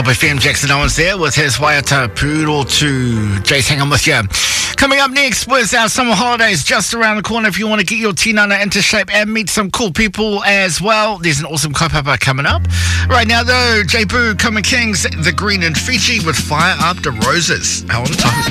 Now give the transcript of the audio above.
Top FM, Jackson Owens there with his Waiata Poodle to Jace. Hang on with you. Coming up next was our summer holidays just around the corner. If you want to get your tinana into shape and meet some cool people as well, there's an awesome kaupapa coming up. Right now though, J Boo, Kuma Kings, The Green and Fiji with Fire After Roses. On top.